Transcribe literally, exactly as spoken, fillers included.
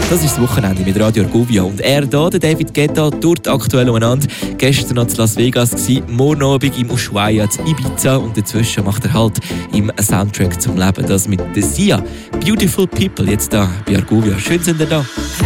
Das ist das Wochenende mit Radio Argovia. Und er da, der David Guetta, tut aktuell umeinander. Gestern noch in Las Vegas gsi, morgen Abend im Ushuaia in Ibiza und dazwischen macht er halt im Soundtrack zum Leben. Das mit der Sia. Beautiful People jetzt da bei Argovia. Schön sind ihr da.